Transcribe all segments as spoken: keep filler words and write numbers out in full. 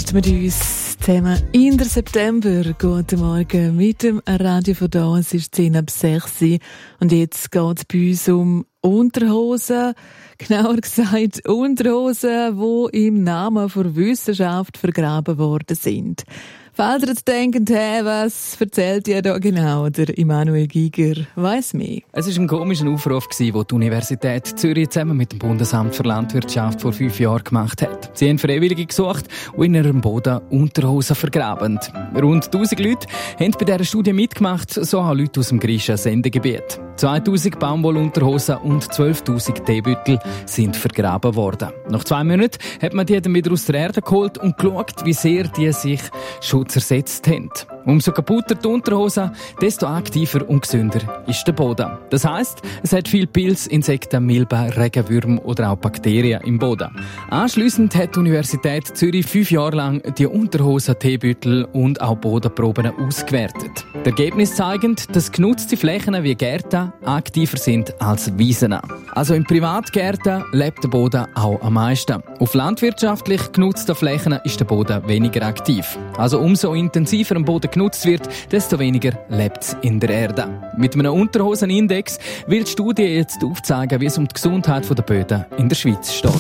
starten mit uns zusammen in der September. Guten Morgen mit dem Radio von da. Es ist zehn ab sechs und jetzt geht es bei uns um Unterhosen. Genauer gesagt Unterhosen, die im Namen der Wissenschaft vergraben worden sind. Falls ihr jetzt denkt, hey, was erzählt ihr da genau? Der Immanuel Giger weiss mehr. Es war ein komischer Aufruf, den die Universität Zürich zusammen mit dem Bundesamt für Landwirtschaft vor fünf Jahren gemacht hat. Sie haben Freiwillige gesucht und in ihrem Boden Unterhosen vergraben. Rund tausend Leute haben bei dieser Studie mitgemacht, so auch Leute aus dem griechischen Sendegebiet. zweitausend Baumwollunterhosen und zwölftausend Teebüttel sind vergraben worden. Nach zwei Monaten hat man die dann wieder aus der Erde geholt und geschaut, wie sehr die sich Schutz ersetzt haben. Umso kaputter die Unterhose, desto aktiver und gesünder ist der Boden. Das heisst, es hat viel Pilz, Insekten, Milben, Regenwürmer oder auch Bakterien im Boden. Anschliessend hat die Universität Zürich fünf Jahre lang die Unterhosen, Teebüttel und auch Bodenproben ausgewertet. Die Ergebnisse zeigen, dass genutzte Flächen wie Gärten aktiver sind als Wiesen. Also in Privatgärten lebt der Boden auch am meisten. Auf landwirtschaftlich genutzten Flächen ist der Boden weniger aktiv. Also umso intensiver ein Boden genutzt wird, desto weniger lebt es in der Erde. Mit einem Unterhosenindex will die Studie jetzt aufzeigen, wie es um die Gesundheit der Böden in der Schweiz steht.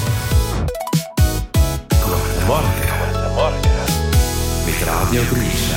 Guten Morgen. Guten Morgen. Mit Radio Griechen.